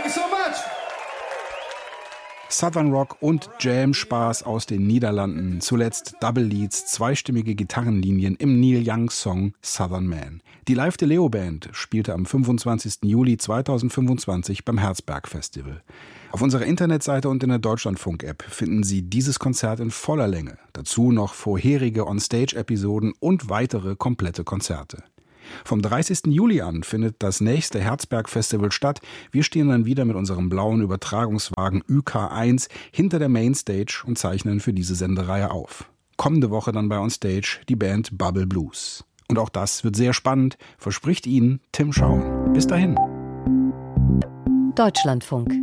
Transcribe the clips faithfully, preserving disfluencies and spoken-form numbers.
Thank you so much. Southern Rock und Jam-Spaß aus den Niederlanden, zuletzt Double Leads, zweistimmige Gitarrenlinien im Neil Young-Song Southern Man. Die Live de Leo Band spielte am fünfundzwanzigsten Juli zweitausendfünfundzwanzig beim Herzberg Festival. Auf unserer Internetseite und in der Deutschlandfunk-App finden Sie dieses Konzert in voller Länge. Dazu noch vorherige On-Stage-Episoden und weitere komplette Konzerte. Vom dreißigsten Juli an findet das nächste Herzberg-Festival statt. Wir stehen dann wieder mit unserem blauen Übertragungswagen Ü K eins hinter der Mainstage und zeichnen für diese Sendereihe auf. Kommende Woche dann bei On-Stage die Band Bubble Blues. Und auch das wird sehr spannend, verspricht Ihnen Tim Schauen. Bis dahin. Deutschlandfunk.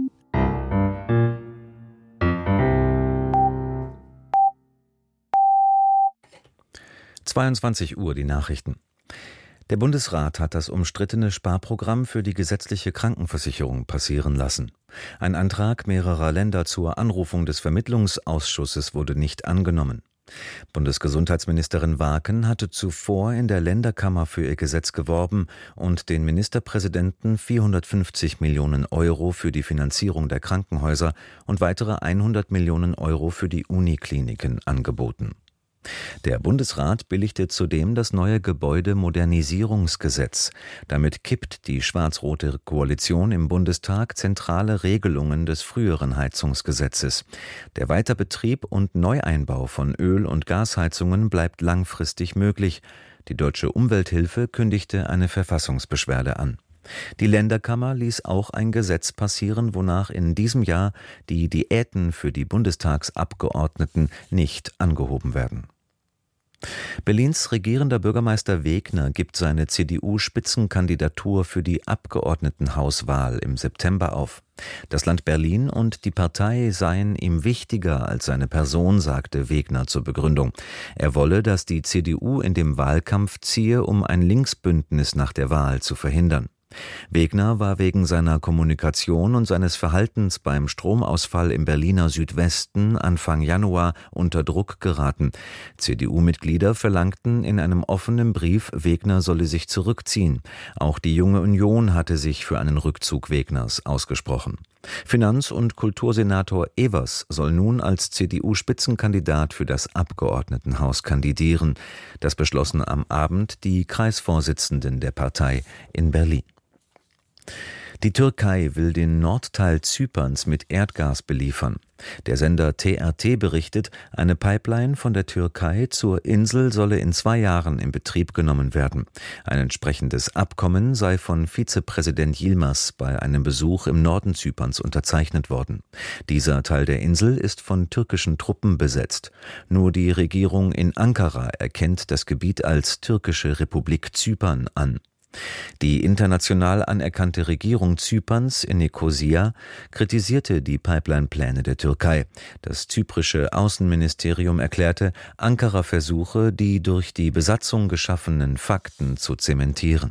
zweiundzwanzig Uhr, die Nachrichten. Der Bundesrat hat das umstrittene Sparprogramm für die gesetzliche Krankenversicherung passieren lassen. Ein Antrag mehrerer Länder zur Anrufung des Vermittlungsausschusses wurde nicht angenommen. Bundesgesundheitsministerin Waaken hatte zuvor in der Länderkammer für ihr Gesetz geworben und den Ministerpräsidenten vierhundertfünfzig Millionen Euro für die Finanzierung der Krankenhäuser und weitere hundert Millionen Euro für die Unikliniken angeboten. Der Bundesrat billigte zudem das neue Gebäudemodernisierungsgesetz. Damit kippt die schwarz-rote Koalition im Bundestag zentrale Regelungen des früheren Heizungsgesetzes. Der Weiterbetrieb und Neueinbau von Öl- und Gasheizungen bleibt langfristig möglich. Die Deutsche Umwelthilfe kündigte eine Verfassungsbeschwerde an. Die Länderkammer ließ auch ein Gesetz passieren, wonach in diesem Jahr die Diäten für die Bundestagsabgeordneten nicht angehoben werden. Berlins regierender Bürgermeister Wegner gibt seine C D U-Spitzenkandidatur für die Abgeordnetenhauswahl im September auf. Das Land Berlin und die Partei seien ihm wichtiger als seine Person, sagte Wegner zur Begründung. Er wolle, dass die C D U in dem Wahlkampf ziehe, um ein Linksbündnis nach der Wahl zu verhindern. Wegner war wegen seiner Kommunikation und seines Verhaltens beim Stromausfall im Berliner Südwesten Anfang Januar unter Druck geraten. C D U-Mitglieder verlangten in einem offenen Brief, Wegner solle sich zurückziehen. Auch die Junge Union hatte sich für einen Rückzug Wegners ausgesprochen. Finanz- und Kultursenator Evers soll nun als C D U-Spitzenkandidat für das Abgeordnetenhaus kandidieren. Das beschlossen am Abend die Kreisvorsitzenden der Partei in Berlin. Die Türkei will den Nordteil Zyperns mit Erdgas beliefern. Der Sender T R T berichtet, eine Pipeline von der Türkei zur Insel solle in zwei Jahren in Betrieb genommen werden. Ein entsprechendes Abkommen sei von Vizepräsident Yilmaz bei einem Besuch im Norden Zyperns unterzeichnet worden. Dieser Teil der Insel ist von türkischen Truppen besetzt. Nur die Regierung in Ankara erkennt das Gebiet als türkische Republik Zypern an. Die international anerkannte Regierung Zyperns in Nikosia kritisierte die Pipeline-Pläne der Türkei. Das zyprische Außenministerium erklärte, Ankara versuche, die durch die Besatzung geschaffenen Fakten zu zementieren.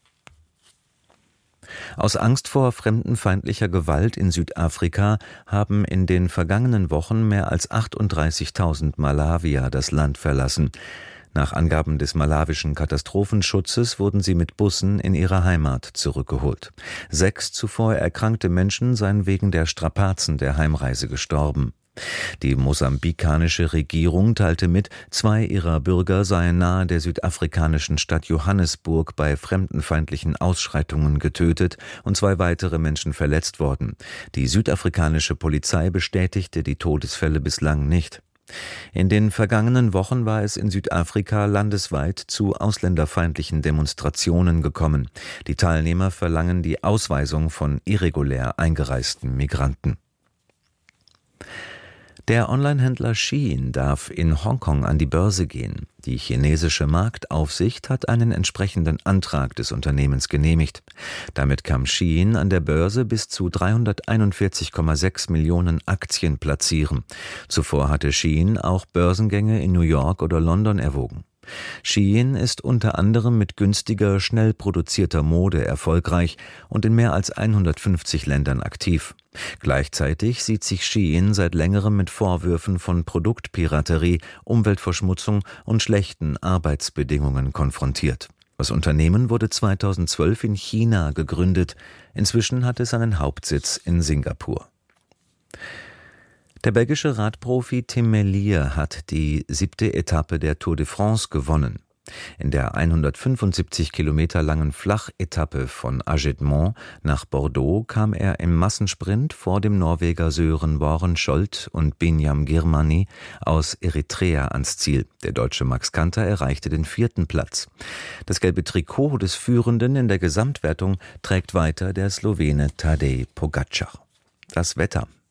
Aus Angst vor fremdenfeindlicher Gewalt in Südafrika haben in den vergangenen Wochen mehr als achtunddreißigtausend Malawier das Land verlassen. Nach Angaben des malawischen Katastrophenschutzes wurden sie mit Bussen in ihre Heimat zurückgeholt. Sechs zuvor erkrankte Menschen seien wegen der Strapazen der Heimreise gestorben. Die mosambikanische Regierung teilte mit, zwei ihrer Bürger seien nahe der südafrikanischen Stadt Johannesburg bei fremdenfeindlichen Ausschreitungen getötet und zwei weitere Menschen verletzt worden. Die südafrikanische Polizei bestätigte die Todesfälle bislang nicht. In den vergangenen Wochen war es in Südafrika landesweit zu ausländerfeindlichen Demonstrationen gekommen. Die Teilnehmer verlangen die Ausweisung von irregulär eingereisten Migranten. Der Onlinehändler Shein darf in Hongkong an die Börse gehen. Die chinesische Marktaufsicht hat einen entsprechenden Antrag des Unternehmens genehmigt. Damit kann Shein an der Börse bis zu dreihunderteinundvierzig Komma sechs Millionen Aktien platzieren. Zuvor hatte Shein auch Börsengänge in New York oder London erwogen. Shein ist unter anderem mit günstiger, schnell produzierter Mode erfolgreich und in mehr als hundertfünfzig Ländern aktiv. Gleichzeitig sieht sich Shein seit längerem mit Vorwürfen von Produktpiraterie, Umweltverschmutzung und schlechten Arbeitsbedingungen konfrontiert. Das Unternehmen wurde zweitausendzwölf in China gegründet. Inzwischen hat es seinen Hauptsitz in Singapur. Der belgische Radprofi Tim Merlier hat die siebte Etappe der Tour de France gewonnen. In der hundertfünfundsiebzig Kilometer langen Flachetappe von Agetmont nach Bordeaux kam er im Massensprint vor dem Norweger Sören Warenschold und Binyam Girmay aus Eritrea ans Ziel. Der Deutsche Max Kanter erreichte den vierten Platz. Das gelbe Trikot des Führenden in der Gesamtwertung trägt weiter der Slowene Tadej Pogačar. Das Wetter.